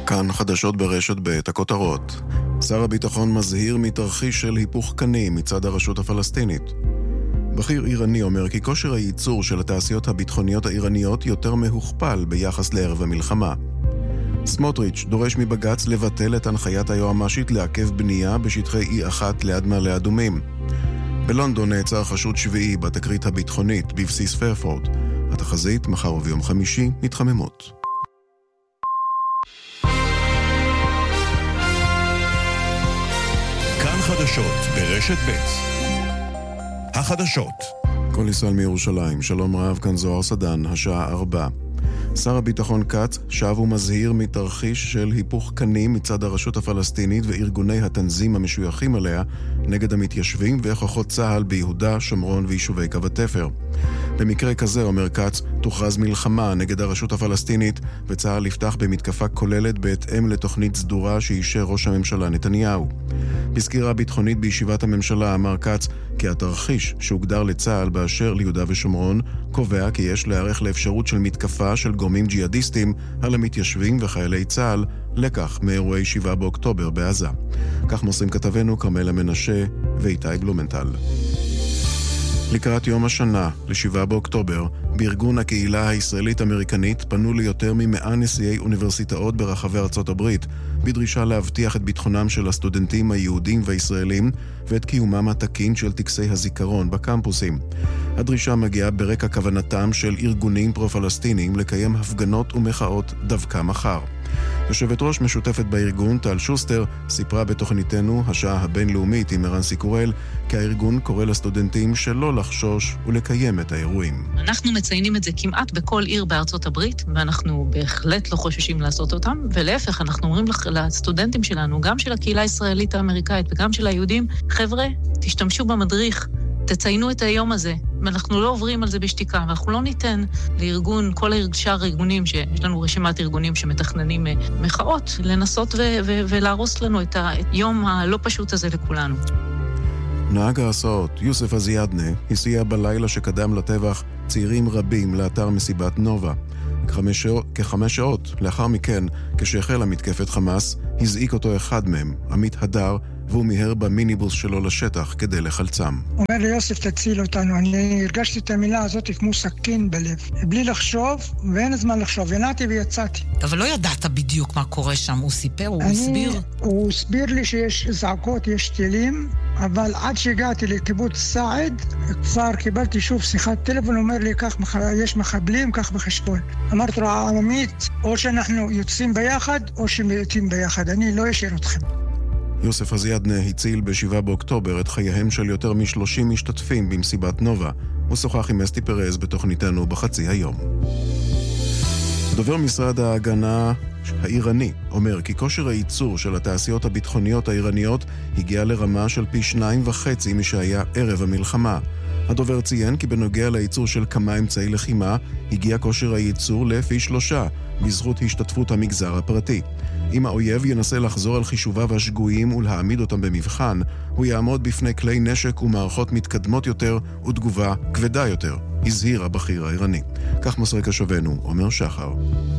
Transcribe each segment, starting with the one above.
כאן חדשות ברשת ב' הכותרות. שר הביטחון מזהיר מתרחיש של היפוך קנים מצד הרשות הפלסטינית. בכיר איראני אומר כי כושר הייצור של התעשיות הביטחוניות האיראניות יותר מהוכפל ביחס לערב המלחמה. סמוטריץ' דורש מבג"ץ לבטל את הנחיית היועמ"שית לעכב בנייה בשטחי E1 ליד מעלה אדומים. בלונדון נעצר חשוד שביעי בתקרית הביטחונית בבסיס פרפורט. התחזית מחר וביום חמישי מתחממות. כאן חדשות ברשת ב' החדשות. כל ישראל מירושלים, שלום רב, כאן זוהר סדן, השעה 4. שר הביטחון כץ שב ומזהיר מתרחיש של היפוך קנים מצד הרשות הפלסטינית וארגוני התנזים המשויכים עליה נגד המתיישבים וכוחות צה"ל ביהודה, שומרון ויישובי קו התפר. במקרה כזה, אומר כץ, תוכרז מלחמה נגד הרשות הפלסטינית וצה"ל יפתח במתקפה כוללת בהתאם לתוכנית סדורה שאישר ראש הממשלה נתניהו. בסקירה ביטחונית בישיבת הממשלה אמר כץ כי התרחיש שהוגדר לצה"ל באשר ליהודה ושומרון קובע כי יש להיערך לאפשרות של מתקפה של גורמים ג'יהאדיסטים על המתיישבים וחיילי צה"ל, לקח מאירועי 7 באוקטובר בעזה. כך מוסרים כתבנו כרמלה מנשה ואיתי בלומנטל. לקראת יום השנה, ל7 באוקטובר, בארגון הקהילה הישראלית-אמריקנית פנו ליותר מ100 נשיאי אוניברסיטאות ברחבי ארצות הברית, בדרישה להבטיח את ביטחונם של הסטודנטים היהודים והישראלים ואת קיומם התקין של טקסי הזיכרון בקמפוסים. הדרישה מגיעה ברקע כוונתם של ארגונים פרו-פלסטיניים לקיים הפגנות ומחאות דווקא מחר. יושבת ראש משותפת בארגון, טל שוסטר, סיפרה בתוכניתנו השעה הבינלאומית עם ערן סיקורל כי הארגון קורא לסטודנטים שלא לחשוש ולקיים את האירועים. אנחנו מציינים את זה כמעט בכל עיר בארצות הברית, ואנחנו בהחלט לא חוששים לעשות אותם, ולהפך, אנחנו אומרים לסטודנטים שלנו, גם של הקהילה הישראלית האמריקאית וגם של היהודים, חבר'ה, תשתמשו במדריך, תציינו את היום הזה, ואנחנו לא עוברים על זה בשתיקה, ואנחנו לא ניתן לארגון, כל שאר הארגונים, שיש לנו רשימת ארגונים שמתכננים מחאות, לנסות ולהרוס לנו את היום הלא פשוט הזה לכולנו. נהג ההסעות, יוסף הזיאדנה, הסיע בלילה שקדם לטבח צעירים רבים לאתר מסיבת נובה. כ5 שעות לאחר מכן, כשהחלה מתקפת חמאס, הזעיק אותו אחד מהם, עמית הדר, והוא מיהר במיניבוס שלו לשטח כדי לחלצם. אומר לי, יוסף, תציל אותנו. אני הרגשתי את המילה הזאת כמו סכין בלב. בלי לחשוב, ואין הזמן לחשוב. ינעתי ויצאתי. אבל לא ידעת בדיוק מה קורה שם. הוא סיפר, הוא הסביר? הוא הסביר לי שיש זעקות, יש טילים, אבל עד שהגעתי לקיבוץ סעד, כבר קיבלתי שוב שיחת טלפון, אומר לי, יש מחבלים, כך בחשבון. אמרתי לו, עמית, או שאנחנו יוצאים ביחד, או שמייתים ביחד. אני לא אשאיר אתכם. יוסף הזיאדנה הציל ב7 באוקטובר את חייהם של יותר מ30 משתתפים במסיבת נובה. הוא שוחח עם אסתי פרז בתוכניתנו בחצי היום. דובר משרד ההגנה האיראני אומר כי כושר הייצור של התעשיות הביטחוניות האיראניות הגיע לרמה של פי 2.5 משהיה ערב המלחמה. הדובר ציין כי בנוגע לייצור של כמה אמצעי לחימה הגיע כושר הייצור לפי 3 בזכות השתתפות המגזר הפרטי. אם האויב ינסה לחזור על חישוביו השגויים ולהעמיד אותם במבחן, הוא יעמוד בפני כלי נשק ומערכות מתקדמות יותר ותגובה כבדה יותר, הזהיר הבכיר האיראני. כך מוסר כתבנו, עומר שחר.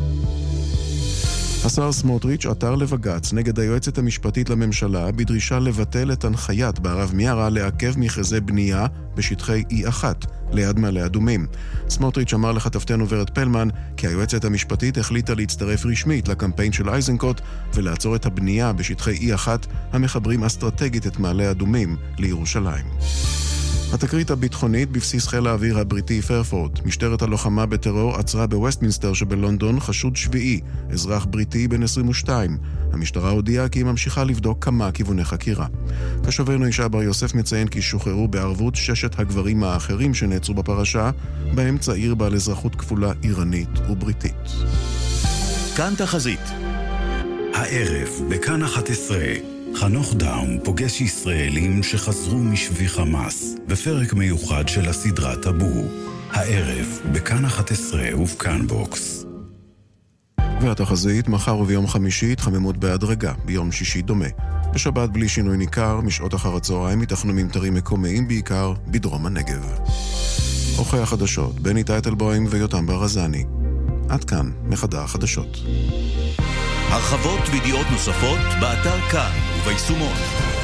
השר סמוטריץ' עתר לבג"ץ נגד היועצת המשפטית לממשלה בדרישה לבטל את הנחיית בערב מיארה לעכב מכרזי בנייה בשטחי E1 ליד מעלה אדומים. סמוטריץ' אמר לכתבתנו ורד פלמן כי היועצת המשפטית החליטה להצטרף רשמית לקמפיין של איזנקוט ולעצור את הבנייה בשטחי E1 המחברים אסטרטגית את מעלה אדומים לירושלים. התקרית הביטחונית בבסיס חיל האוויר הבריטי פרפורט. משטרת הלוחמה בטרור עצרה בווסטמינסטר שבלונדון חשוד שביעי, אזרח בריטי בן 22. המשטרה הודיעה כי היא ממשיכה לבדוק כמה כיווני חקירה. כתבנו ישי בר יוסף מציין כי שוחררו בערבות 6 הגברים האחרים שנעצרו בפרשה, בהם צעיר בעל אזרחות כפולה איראנית ובריטית. כאן תחזית. הערב בכאן 11 חנוך דאום פוגש ישראלים שחזרו משבי חמאס בפרק מיוחד של הסדרה טאבו. הערב בכאן 11 ובכאן בוקס. והתחזית, מחר וביום חמישי התחממות בהדרגה, ביום שישי דומה. בשבת בלי שינוי ניכר, משעות אחר הצהריים יתכנו ממטרים מקומיים בעיקר בדרום הנגב. עורכי החדשות, בני טייטלבוים ויותם ברזני. עד כאן מחדר החדשות. הרחבות וידיעות נוספות באתר כאן וביישומון.